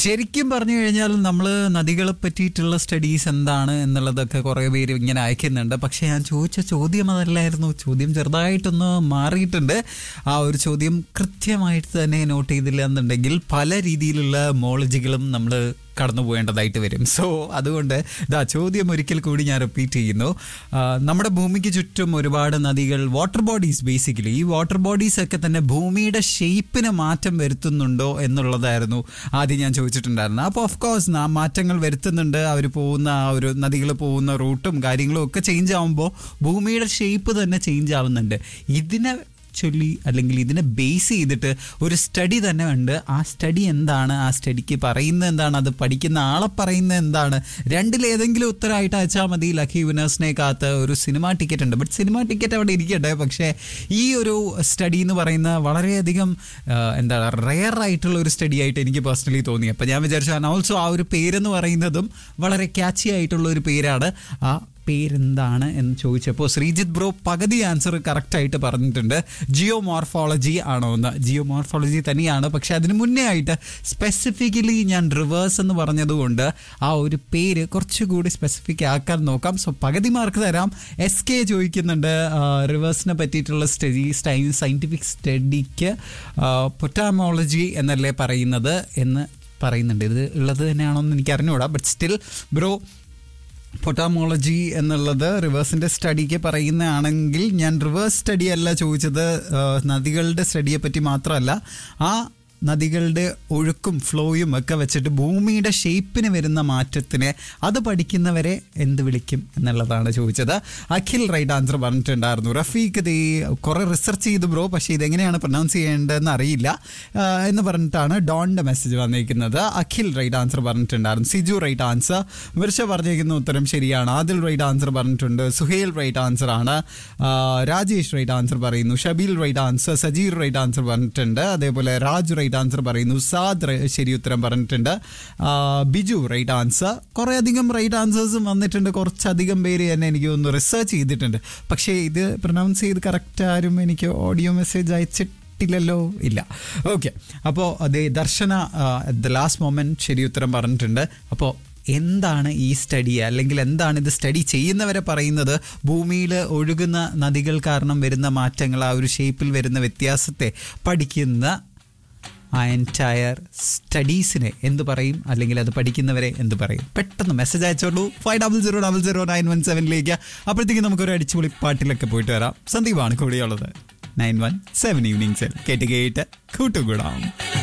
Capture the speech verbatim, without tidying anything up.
ശരിക്കും പറഞ്ഞു കഴിഞ്ഞാൽ നമ്മൾ നദികളെ പറ്റിയിട്ടുള്ള സ്റ്റഡീസ് എന്താണ് എന്നുള്ളതൊക്കെ കുറേ പേര് ഇങ്ങനെ അയക്കുന്നുണ്ട്. പക്ഷെ ഞാൻ ചോദിച്ച ചോദ്യം അതല്ലായിരുന്നു. ചോദ്യം ചെറുതായിട്ടൊന്ന് മാറിയിട്ടുണ്ട്. ആ ഒരു ചോദ്യം കൃത്യമായിട്ട് തന്നെ നോട്ട് ചെയ്തില്ല എന്നുണ്ടെങ്കിൽ പല രീതിയിലുള്ള മോളജികളും നമ്മൾ കടന്നു പോകേണ്ടതായിട്ട് വരും. സോ അതുകൊണ്ട് ഇതാ ചോദ്യം ഒരിക്കൽ കൂടി ഞാൻ റിപ്പീറ്റ് ചെയ്യുന്നു. നമ്മുടെ ഭൂമിക്ക് ചുറ്റും ഒരുപാട് നദികൾ, വാട്ടർ ബോഡീസ്, ബേസിക്കലി ഈ വാട്ടർ ബോഡീസ് ഒക്കെ തന്നെ ഭൂമിയുടെ ഷേപ്പിന് മാറ്റം വരുത്തുന്നുണ്ടോ എന്നുള്ളതായിരുന്നു ആദ്യം ഞാൻ ചോദിച്ചിട്ടുണ്ടായിരുന്നത്. അപ്പോൾ ഓഫ് കോഴ്സ് ആ മാറ്റങ്ങൾ വരുത്തുന്നുണ്ട്. അവർ പോകുന്ന ആ ഒരു നദികൾ പോകുന്ന റൂട്ടും കാര്യങ്ങളും ഒക്കെ ചേഞ്ച് ആകുമ്പോൾ ഭൂമിയുടെ ഷേപ്പ് തന്നെ ചേഞ്ച് ആവുന്നുണ്ട്. ഇതിനെ ചൊല്ലി അല്ലെങ്കിൽ ഇതിനെ ബേസ് ചെയ്തിട്ട് ഒരു സ്റ്റഡി തന്നെ ഉണ്ട്. ആ സ്റ്റഡി എന്താണ്, ആ സ്റ്റഡിക്ക് പറയുന്നത് എന്താണ്, അത് പഠിക്കുന്ന ആളെ പറയുന്നത് എന്താണ്, രണ്ടിലേതെങ്കിലും ഉത്തരമായിട്ട് അയച്ചാൽ മതി. ലക്കി വിനേഴ്സിനെ കാത്ത് ഒരു സിനിമ ടിക്കറ്റ് ഉണ്ട്. ബട്ട് സിനിമ ടിക്കറ്റ് അവിടെ ഇരിക്കട്ടെ. പക്ഷേ ഈ ഒരു സ്റ്റഡി എന്ന് പറയുന്ന വളരെയധികം എന്താ റെയർ ആയിട്ടുള്ള ഒരു സ്റ്റഡി ആയിട്ട് എനിക്ക് പേഴ്സണലി തോന്നി. അപ്പോൾ ഞാൻ വിചാരിച്ചു ആൻഡ് ഓൾസോ ആ ഒരു പേരെന്ന് പറയുന്നതും വളരെ ക്യാച്ചി ആയിട്ടുള്ള ഒരു പേരാണ്. ആ പേരെന്താണ് എന്ന് ചോദിച്ചപ്പോൾ ശ്രീജിത്ത് ബ്രോ പകുതി ആൻസർ കറക്റ്റായിട്ട് പറഞ്ഞിട്ടുണ്ട്. ജിയോ മോർഫോളജി ആണോ എന്ന്. ജിയോ മോർഫോളജി തന്നെയാണ്. പക്ഷെ അതിന് മുന്നേ ആയിട്ട് സ്പെസിഫിക്കലി ഞാൻ റിവേഴ്സ് എന്ന് പറഞ്ഞതുകൊണ്ട് ആ ഒരു പേര് കുറച്ചുകൂടി സ്പെസിഫിക് ആക്കാൻ നോക്കാം. സോ പകുതി മാർക്ക് തരാം. എസ് കെ ചോദിക്കുന്നുണ്ട് റിവേഴ്സിനെ പറ്റിയിട്ടുള്ള സ്റ്റഡി സയൻറ്റിഫിക് സ്റ്റഡിക്ക് പൊട്ടാമോളജി എന്നല്ലേ പറയുന്നത് എന്ന് പറയുന്നുണ്ട്. ഇത് ഉള്ളത് തന്നെയാണോ എന്ന് എനിക്ക് അറിഞ്ഞുകൂടാ. ബട്ട് സ്റ്റിൽ ബ്രോ, പൊട്ടാമോളജി എന്നുള്ളത് റിവേഴ്സിൻ്റെ സ്റ്റഡിക്ക് പറയുന്നതാണെങ്കിൽ ഞാൻ റിവേഴ്സ് സ്റ്റഡി അല്ല ചോദിച്ചത്. നദികളുടെ സ്റ്റഡിയെ പറ്റി മാത്രമല്ല, ആ നദികളുടെ ഒഴുക്കും ഫ്ലോയും ഒക്കെ വെച്ചിട്ട് ഭൂമിയുടെ ഷേപ്പിന് വരുന്ന മാറ്റത്തിനെ അത് പഠിക്കുന്നവരെ എന്ത് വിളിക്കും എന്നുള്ളതാണ് ചോദിച്ചത്. അഖിൽ റൈറ്റ് ആൻസർ പറഞ്ഞിട്ടുണ്ടായിരുന്നു. റഫീഖ് ഇത് കുറേ റിസർച്ച് ചെയ്തു ബ്രോ, പക്ഷേ ഇതെങ്ങനെയാണ് പ്രൊനൗൺസ് ചെയ്യേണ്ടതെന്ന് അറിയില്ല എന്ന് പറഞ്ഞിട്ടാണ് ഡോണിൻ്റെ മെസ്സേജ് വന്നിരിക്കുന്നത്. അഖിൽ റൈറ്റ് ആൻസർ പറഞ്ഞിട്ടുണ്ടായിരുന്നു. Siju right answer. വിർഷ പറഞ്ഞിരിക്കുന്ന ഉത്തരം ശരിയാണ്. ആദിൽ റൈറ്റ് ആൻസർ പറഞ്ഞിട്ടുണ്ട്. സുഹേൽ റൈറ്റ് ആൻസർ ആണ്. രാജേഷ് റൈറ്റ് ആൻസർ പറയുന്നു. Shabeel right answer. Sajeer right answer പറഞ്ഞിട്ടുണ്ട്. അതേപോലെ രാജ് റൈറ്റ് ആൻസർ പറയുന്നു. സാദ് ശരി ഉത്തരം പറഞ്ഞിട്ടുണ്ട്. Biju right answer. കുറേ അധികം റൈറ്റ് ആൻസേഴ്സും വന്നിട്ടുണ്ട്. കുറച്ചധികം പേര് തന്നെ എനിക്ക് ഒന്ന് റിസർച്ച് ചെയ്തിട്ടുണ്ട്. പക്ഷേ ഇത് പ്രൊനൗൺസ് ചെയ്ത് കറക്റ്റ് ആരും എനിക്ക് ഓഡിയോ മെസ്സേജ് അയച്ചിട്ടില്ലല്ലോ. ഇല്ല. ഓക്കെ. അപ്പോൾ അതേ ദർശന ദ ലാസ്റ്റ് മൊമെൻറ്റ് ശരി ഉത്തരം പറഞ്ഞിട്ടുണ്ട്. അപ്പോൾ എന്താണ് ഈ സ്റ്റഡി, അല്ലെങ്കിൽ എന്താണ് ഇത് സ്റ്റഡി ചെയ്യുന്നവരെ പറയുന്നത്? ഭൂമിയിൽ ഒഴുകുന്ന നദികൾ കാരണം വരുന്ന മാറ്റങ്ങൾ, ആ ഒരു ഷേപ്പിൽ വരുന്ന വ്യത്യാസത്തെ പഠിക്കുന്ന ആ എൻറ്റയർ സ്റ്റഡീസിനെ എന്ത് പറയും, അല്ലെങ്കിൽ അത് പഠിക്കുന്നവരെ എന്ത് പറയും? പെട്ടെന്ന് മെസ്സേജ് അയച്ചോളൂ five double zero double zero nine one സെവനിലേക്ക്. അപ്പോഴത്തേക്കും നമുക്കൊരു അടിച്ചുപൊളി പാട്ടിലൊക്കെ പോയിട്ട് വരാം. സന്ദീപാണ് കൂടെയുള്ളത്. നയൻ വൺ സെവൻ ഈവനിങ്സിൽ കേട്ട് കേട്ട് കൂട്ടുകൂടാം.